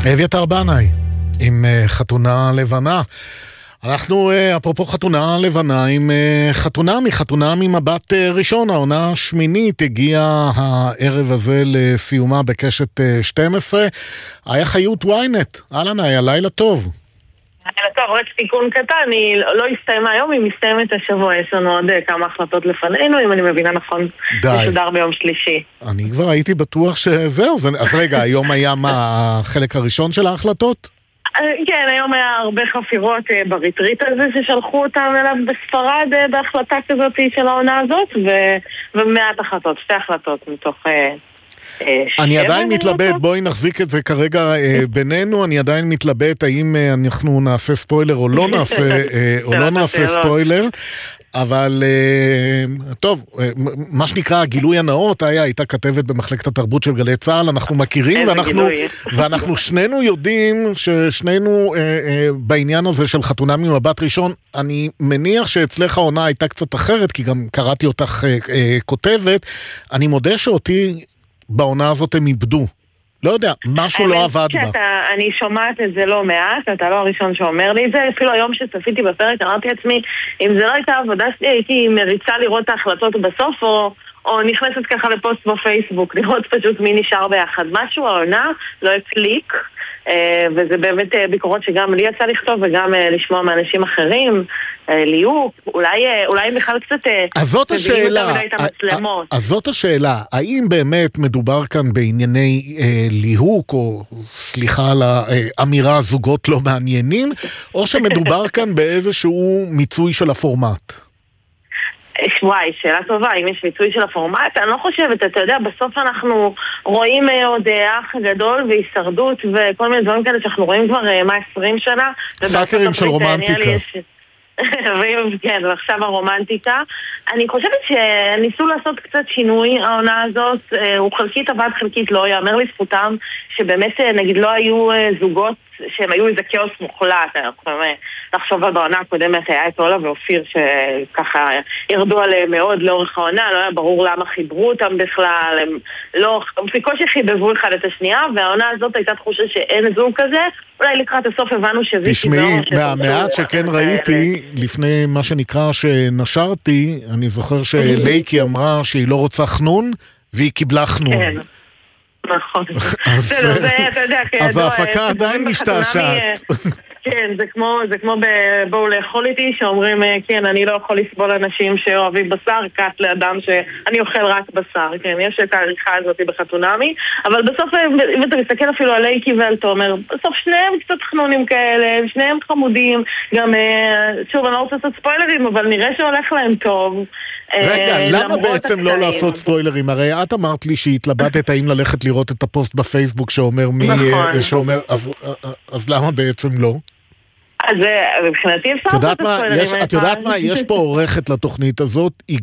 אביתר בנאי עם חתונה לבנה. אנחנו אפרופו חתונה לבנה עם חתונה ממבט ראשון. העונה השמינית הגיעה הערב הזה לסיומה בקשת 12. היה חיות וויינט. אהלן, היה לילה טוב. לילה טוב, רק תיקון קטן, היא לא הסתיימה היום, היא מסתיימת השבוע. יש לנו עוד כמה החלטות לפנינו, אם אני מבינה נכון. די. משודר ביום שלישי. אני כבר הייתי בטוח שזהו. אז רגע, היום היה מה החלק הראשון של ההחלטות? כן, היום היה הרבה חפירות בריטריט הזה ששלחו אותם אליו בספרד בהחלטה כזאת של העונה הזאת, ומעט החלטות, 2 החלטות מתוך 7. אני עדיין מתלבט, בואי נחזיק את זה כרגע בינינו, אני עדיין מתלבט האם אנחנו נעשה ספוילר או לא נעשה ספוילר. אבל טוב, מה שנקרא הגילוי הנאות, הייתה כתבת במחלקת התרבות של גלי צהל, אנחנו מכירים ואנחנו שנינו יודעים ששנינו בעניין הזה של חתונה ממבט ראשון. אני מניח שאצלך העונה הייתה קצת אחרת, כי גם קראתי אותך כותבת. אני מודה שאותי בעונה הזאת הם איבדו. לא יודע, משהו לא עבד בה. אני שומעת את זה לא מעט, אתה לא הראשון שאומר לי את זה, אפילו היום שצפיתי בפרק, אמרתי לעצמי, אם זה לא הייתה עבודה שלי, הייתי מריצה לראות את ההחלטות בסוף, או נכנסת ככה לפוסט בפייסבוק, לראות פשוט מי נשאר ביחד. משהו העונה לא הקליק, וזה באמת ביקורות שגם לי יצא לכתוב, וגם לשמוע מאנשים אחרים, ליהוק, אולי בכלל קצת אז זאת השאלה, האם באמת מדובר כאן בענייני ליהוק, או סליחה על האמירה זוגות לא מעניינים, או שמדובר כאן באיזשהו מיצוי של הפורמט? וואי, שאלה טובה, אם יש מיצוי של הפורמט, אני לא חושבת, אתה יודע, בסוף אנחנו רואים עוד אח גדול והישרדות וכל מיני דברים כאלה שאנחנו רואים כבר 20 שנה. סאקרים של רומנטיקה. כן, ועכשיו הרומנטיקה. אני חושבת שניסו לעשות קצת שינוי העונה הזאת, הוא חלקית עבד, חלקית לא, יאמר לזכותם שבאמת נגיד לא היו זוגות שהם היו איזה כאוס מוחלט. לחשוב על בעונה הקודמת היה את אולה ואופיר שככה ירדו עליהם מאוד לאורך העונה, לא היה ברור למה חיברו אותם בכלל, הם לא, בקושי חיבבו אחד את השנייה, והעונה הזאת הייתה תחושה שאין זוג כזה. אולי לקראת הסוף הבנו שוויקי... תשמעי, מהמעט שכן ראיתי, לפני מה שנקרא שנשרתי, אני זוכר שלייקי אמרה שהיא לא רוצה חנון, והיא קיבלה חנון. כן, נכון. אז ההפקה עדיין משתעשעת. כן, זה כמו בואו לאכול איתי, שאומרים, כן, אני לא יכול לסבול אנשים שאוהבים בשר, קט לאדם שאני אוכל רק בשר, כן, יש את העריכה הזאת בחתונמי, אבל בסוף, אם אתה מסתכל אפילו על לייקי ועל תומר, בסוף שניהם קצת חנונים כאלה, שניהם חמודים, גם, שוב, אני לא רוצה לעשות ספוילרים, אבל נראה שהולך להם טוב. רגע, למה בעצם לא לעשות ספוילרים? הרי את אמרת לי שהתלבטת האם ללכת לראות את הפוסט בפייסבוק שאומר מי, שאומר, אז למה בעצם לא? אז מבחינתי אפשר לעשות את הספוילרים. את יודעת מה? יש פה עורכת לתוכנית הזאת, היא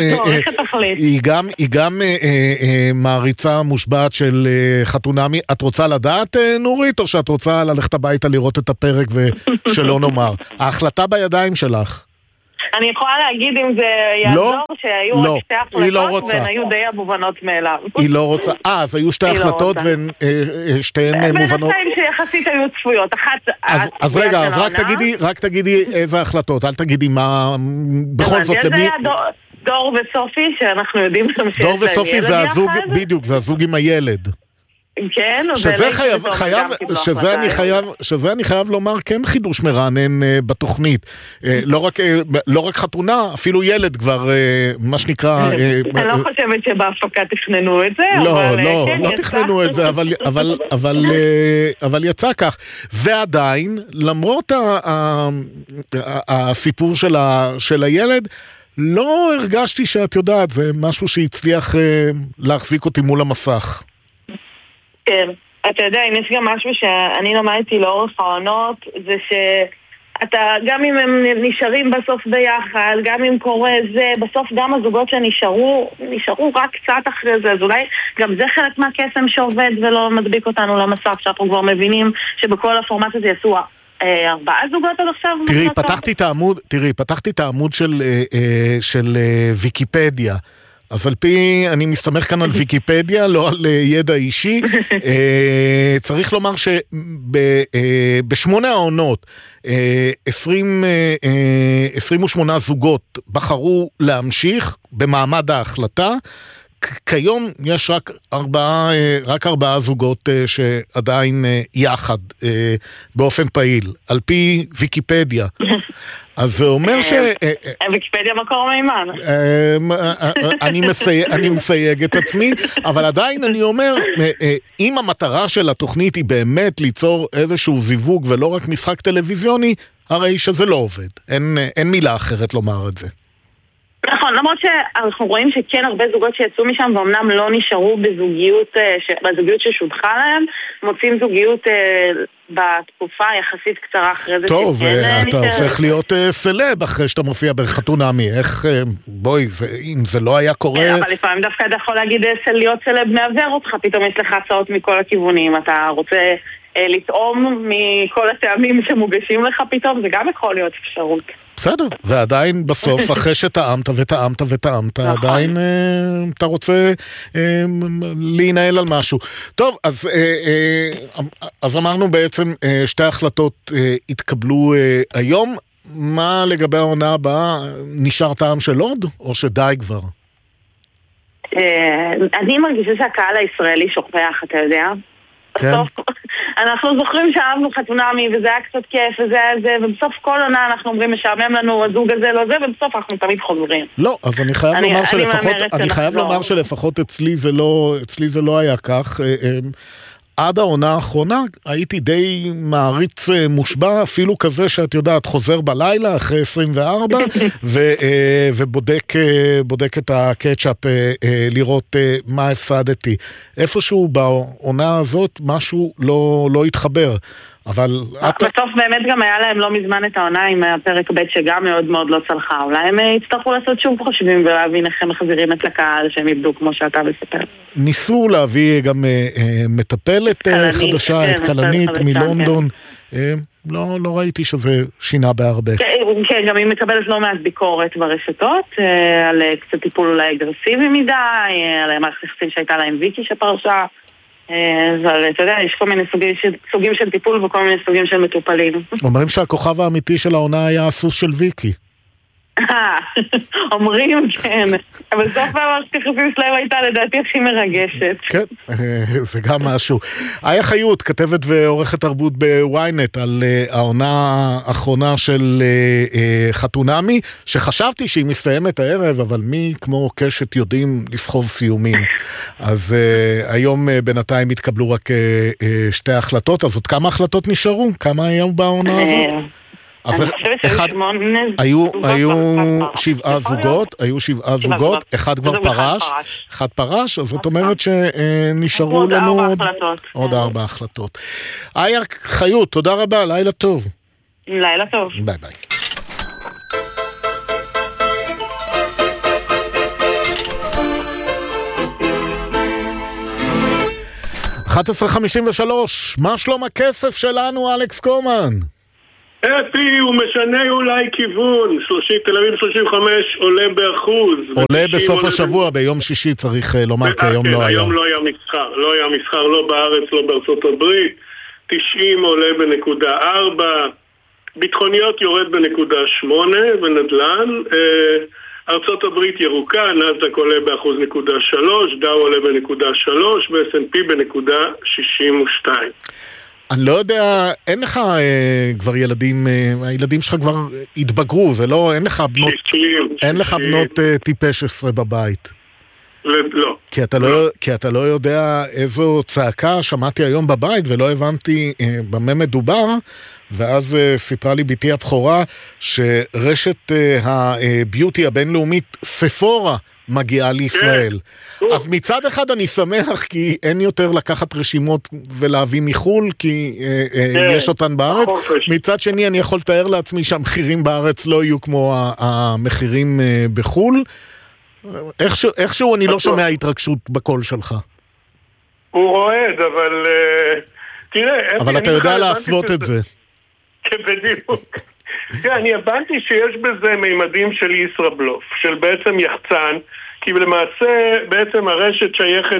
גם מעריצה מושבעת של חתונמי. את רוצה לדעת, נורית, או שאת רוצה ללכת הביתה לראות את הפרק ושלא נאמר? ההחלטה בידיים שלך. אני יכולה להגיד אם זה יעזור שהיו רק 2 החלטות והן היו די המובנות מאליו. היא לא רוצה. אז היו 2 החלטות והן שתיהן מובנות. בינתיים שיחסית היו צפויות. אז רגע, אז רק תגידי איזה החלטות, אל תגידי מה בכל זאת למי... זה היה דור וסופי שאנחנו יודעים דור וסופי זה הזוג, בדיוק, זה הזוג עם הילד. כן, שזה אני חייב לומר כן חידוש מרענן בתוכנית. לא רק חתונה, אפילו ילד כבר, מה שנקרא... אני לא חושבת שבהפקה תכננו את זה, לא תכננו את זה, אבל יצא כך. ועדיין, למרות הסיפור של הילד, לא הרגשתי שאת יודעת, זה משהו שהצליח להחזיק אותי מול המסך. כן, אתה יודע, אם יש גם משהו שאני למדתי לאורך העונות, זה שאתה, גם אם הם נשארים בסוף ביחד, גם אם קורה זה, בסוף גם הזוגות שנשארו רק קצת אחרי זה, אז אולי גם זה חלק מהקסם שעובד ולא מדביק אותנו למסך, שאנחנו כבר מבינים שבכל הפורמט הזה יעשו 4 זוגות עד עכשיו. פתחתי את העמוד של ויקיפדיה, אז על פי, אני מסתמך כאן על ויקיפדיה, לא על ידע אישי, צריך לומר שבשמונה העונות, 28 זוגות בחרו להמשיך במעמד ההחלטה, כיום יש רק ארבעה זוגות שעדיין יחד באופן פעיל, על פי ויקיפדיה. אז זה אומר ויקיפדיה מקור מימן. אני מסייג את עצמי, אבל עדיין אני אומר, אם המטרה של התוכנית היא באמת ליצור איזשהו זיווג ולא רק משחק טלוויזיוני, הרי שזה לא עובד. אין מילה אחרת לומר את זה. נכון, למרות שאנחנו רואים שכן הרבה זוגות שיצאו משם ואומנם לא נשארו בזוגיות ששודחה להם, מוצאים זוגיות בתקופה יחסית קצרה אחרי זה. טוב, אתה הופך להיות סלב אחרי שאתה מופיע בחתונמי, איך, בואי, אם זה לא היה קורה... אבל לפעמים דווקא אתה יכול להגיד להיות סלב מעבר אותך, פתאום יש לך הצעות מכל הכיוונים, אתה רוצה לטעום מכל הטעמים שמוגשים לך פתאום, זה גם יכול להיות אפשרות. בסדר, ועדיין בסוף, אחרי שטעמת וטעמת וטעמת, עדיין אתה רוצה להינהל על משהו. טוב, אז אמרנו בעצם שתי החלטות התקבלו היום. מה לגבי העונה הבאה? נשאר טעם של עוד, או שדי כבר? אני מרגישה שהקהל הישראלי שוכח, אתה יודע? בסוף, אנחנו זוכרים שאהבנו חתונמי וזה היה קצת כיף וזה היה זה, ובסוף כל עונה אנחנו אומרים משעמם לנו הזוג הזה לא זה, ובסוף אנחנו תמיד חוזרים. לא, אז אני חייב לומר שלפחות אצלי זה לא היה כך. עד העונה האחרונה הייתי די מעריץ מושבע, אפילו כזה שאת יודעת, חוזר בלילה אחרי 24 ובודק את הקטשאפ לראות מה הפסדתי. איפשהו בעונה הזאת משהו לא התחבר. אבל בסוף באמת גם היה להם לא מזמן את העונה עם הפרק ב' שגם מאוד מאוד לא צלחה. אולי הם יצטרכו לעשות שוב חושבים ולהבין איך הם מחזירים את לקהל שהם יבדו כמו שאתה מספר. ניסו להביא גם מטפלת חדשה, את קלנית מלונדון. לא ראיתי שזה שינה בהרבה. כן, גם היא מקבלת לא מעט ביקורת ברשתות, על קצת טיפול אולי אגרסיבי מדי, על מערכת יחסים שהייתה להם ויקי שפרשה. אבל אתה יודע, יש כל מיני סוגים של טיפול וכל מיני סוגים של מטופלים. אומרים שהכוכב האמיתי של העונה היה הסוס של ויקי. אומרים, כן. אבל סוף המערכת יחסים שלהם הייתה לדעתי הכי מרגשת. כן, זה גם משהו. איה חיות, כתבת ועורכת תרבות בוויינט על העונה האחרונה של חתונמי, שחשבתי שהיא מסתיימת הערב, אבל מי כמו קשת יודעים לסחוב סיומים. אז היום בינתיים התקבלו רק שתי החלטות, אז עוד כמה החלטות נשארו? כמה היו בעונה הזאת? אז היו 7 זוגות, אחד כבר פרש, אז זאת אומרת שנשארו לנו עוד 4 החלטות. איה חיות, תודה רבה, לילה טוב. לילה טוב. ביי ביי. $11.53, מה שלום הכסף שלנו, אלכס קומן? אפי, הוא משנה אולי כיוון, תל אביב 35 עולה באחוז. עולה בסוף השבוע, ביום שישי צריך לומר, כי היום לא היה. היום לא היה מסחר, לא בארץ, לא בארצות הברית. 90 עולה ב.4, ביטחוניות יורד ב.8 ונדל"ן. ארצות הברית ירוקה, נאסד"ק עולה ב1.3%, דאו עולה ב.3% ו-S&P ב.62%. אני לא יודע, אין לך כבר ילדים, הילדים שלך כבר התבגרו, זה לא, אין לך בנות טיפש 10 בבית. לא. כי אתה לא יודע איזו צעקה שמעתי היום בבית ולא הבנתי במה מדובר, ואז סיפרה לי ביתי הבכורה שרשת הביוטי הבינלאומית ספורה מגיעה לישראל. אז מצד אחד אני שמח כי אין יותר לקחת רשימות ולהביא מחול כי יש אותן בארץ. מצד שני אני יכול לתאר לעצמי שהמחירים בארץ לא יהיו כמו המחירים בחול. איכשהו אני לא שומע התרגשות בקול שלך. הוא רועד, אבל תראה... אבל אתה יודע להסוות את זה. כן, בדיוק. אני הבנתי שיש בזה מימדים של ישראבלוף, של בעצם יחצן, כי למעשה בעצם הרשת שייכת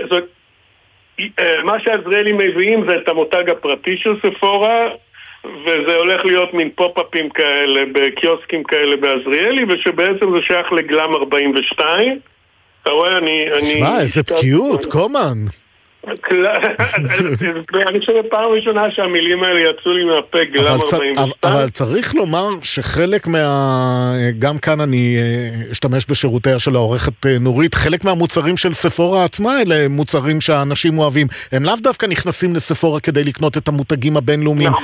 מה שעזריאלי מביאים זה את המותג הפרטי של ספורה, וזה הולך להיות מין פופ-אפים כאלה בקיוסקים כאלה בעזריאלי, ושבעצם זה שייך לגלם 42. אתה רואה, שמע, איזה בקיאות, קומן. אני חושב פעם ראשונה שהמילים האלה יצאו לי מהפה, גלם 42. אבל צריך לומר שחלק גם כאן אני אשתמש בשירותיה של העורכת נורית, חלק מהמוצרים של ספורה עצמה אלה מוצרים שהאנשים אוהבים, הם לאו דווקא נכנסים לספורה כדי לקנות את המותגים הבינלאומיים.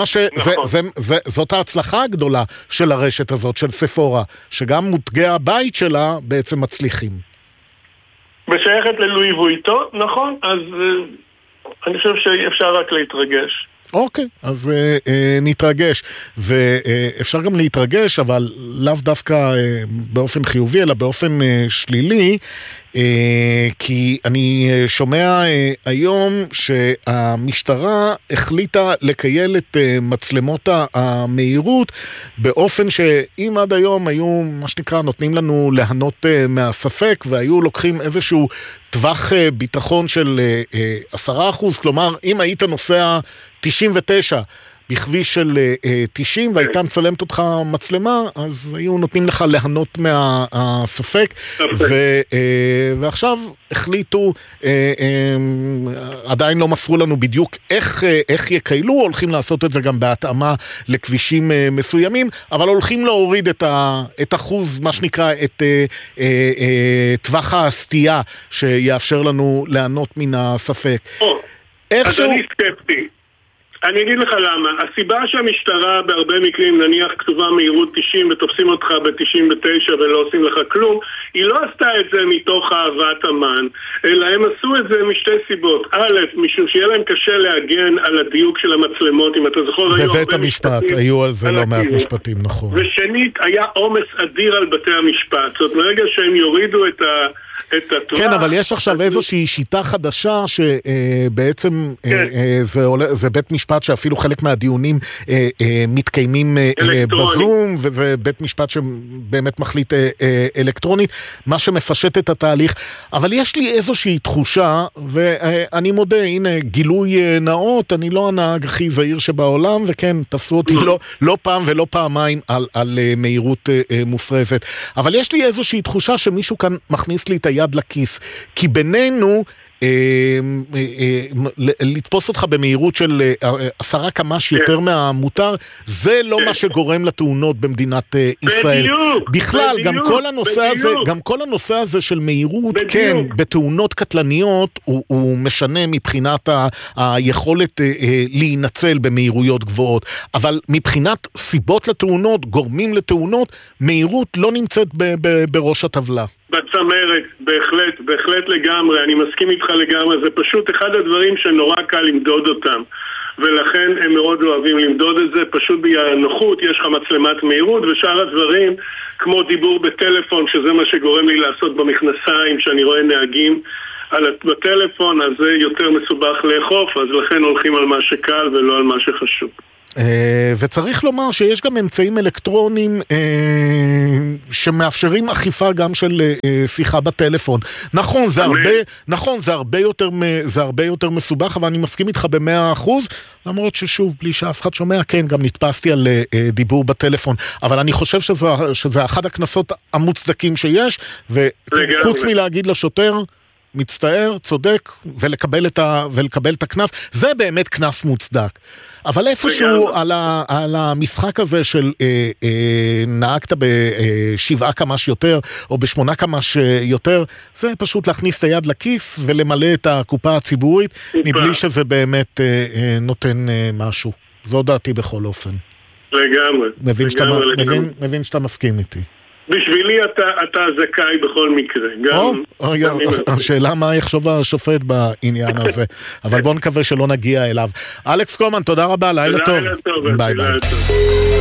זאת ההצלחה הגדולה של הרשת הזאת, של ספורה, שגם מותגי הבית שלה בעצם מצליחים. ושייכת ללואי וויטון, נכון, אז אני חושב שאפשר רק להתרגש. אוקיי, אז נתרגש, ואפשר גם להתרגש, אבל לאו דווקא באופן חיובי, אלא באופן שלילי, כי אני שומע היום שהמשטרה החליטה לקייל את מצלמות המהירות באופן שאם עד היום היו מה שנקרא נותנים לנו להנות מהספק והיו לוקחים איזשהו טווח ביטחון של 10%, כלומר אם היית נוסע 99 בכביש של 90 והייתה מצלמת אותך מצלמה, אז היו נותנים לך להנות מהספק, ועכשיו החליטו, עדיין לא מסרו לנו בדיוק איך יקייlu, הולכים לעשות את זה גם בהתאמה לכבישים מסוימים, אבל הולכים להוריד את אחוז, מה שנקרא, את טווח הסטייה שיאפשר לנו להנות מן הספק. אז אני סקפטי. אני אגיד לך למה. הסיבה שהמשטרה בהרבה מקרים נניח כתובה מהירות 90 ותופסים אותך ב-99 ולא עושים לך כלום, היא לא עשתה את זה מתוך אהבת אמן, אלא הם עשו את זה משתי סיבות. א', משום שיהיה להם קשה להגן על הדיוק של המצלמות, אם אתה זוכר, בבית המשפט, היו על זה לא מעט משפטים, נכון. ושנית, היה עומס אדיר על בתי המשפט. זאת ברגע שהם יורידו את כן, אבל יש עכשיו איזושהי שיטה חדשה שבעצם זה בית משפט שאפילו חלק מהדיונים מתקיימים בזום, וזה בית משפט שבאמת מחליט אלקטרונית, מה שמפשט את התהליך. אבל יש לי איזושהי תחושה, ואני מודה, הנה גילוי נאות, אני לא הנהג הכי זהיר שבעולם, וכן, תפסו אותי לא פעם ולא פעמיים על מהירות מופרזת. אבל יש לי איזושהי תחושה שמישהו כאן מכניס לי את היד לכיס, כי בינינו לתפוס אותך במהירות של 10 קמ"ש יותר מהמותר, זה לא מה שגורם לתאונות במדינת ישראל. בכלל, גם כל הנושא הזה של מהירות, כן, בתאונות קטלניות, הוא משנה מבחינת היכולת להינצל במהירויות גבוהות, אבל מבחינת סיבות לתאונות, גורמים לתאונות, מהירות לא נמצאת בראש הטבלה. בצמרת, בהחלט לגמרי, אני מסכים איתך לגמרי, זה פשוט אחד הדברים שנורא קל למדוד אותם, ולכן הם מאוד אוהבים למדוד את זה, פשוט בנוחות, יש לך מצלמת מהירות, ושאר הדברים, כמו דיבור בטלפון, שזה מה שגורם לי לעשות במכנסיים, שאני רואה נהגים בטלפון, אז זה יותר מסובך לאכוף, אז לכן הולכים על מה שקל ולא על מה שחשוב. וצריך לומר שיש גם אמצעים אלקטרוניים שמאפשרים אכיפה גם של שיחה בטלפון. נכון, זה הרבה יותר מסובך, אבל אני מסכים איתך ב100%, למרות ששוב, בלי שאף אחד שומע, כן, גם נתפסתי על דיבור בטלפון, אבל אני חושב שזה אחד הקנסות המוצדקים שיש, וחוץ מלהגיד לשוטר, מצטער, צודק, ולקבל את הקנס, זה באמת קנס מוצדק. אבל איפשהו על המשחק הזה של נהגת ב7 קמ"ש יותר, או ב8 קמ"ש יותר, זה פשוט להכניס את היד לכיס, ולמלא את הקופה הציבורית, מבלי שזה באמת נותן משהו. זו דעתי בכל אופן. לגמרי. מבין שאתה מסכים איתי. בשבילי אתה זכאי בכל מקרה. השאלה מה יחשוב השופט בעניין הזה, אבל בוא נקווה שלא נגיע אליו. אלכס קומן, תודה רבה, לילה טוב. ביי ביי.